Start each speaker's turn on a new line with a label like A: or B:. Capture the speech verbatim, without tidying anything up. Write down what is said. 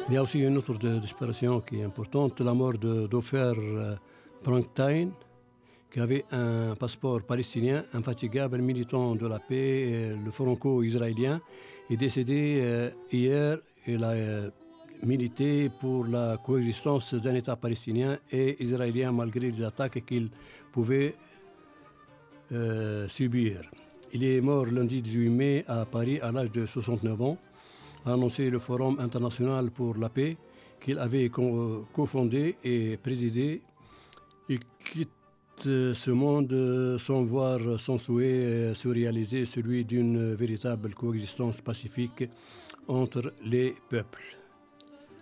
A: Il y a aussi une autre disparition qui est importante, la mort de d'Ofer euh, Pranktain, qui avait un passeport palestinien, infatigable militant de la paix, euh, le franco-israélien, est décédé euh, hier. Il a euh, milité pour la coexistence d'un État palestinien et israélien malgré les attaques qu'il pouvait euh, subir. Il est mort lundi dix-huit mai à Paris à l'âge de soixante-neuf ans, a annoncé le Forum international pour la paix qu'il avait co- cofondé et présidé. Il quitte ce monde sans voir son souhait se réaliser, celui d'une véritable coexistence pacifique entre les peuples.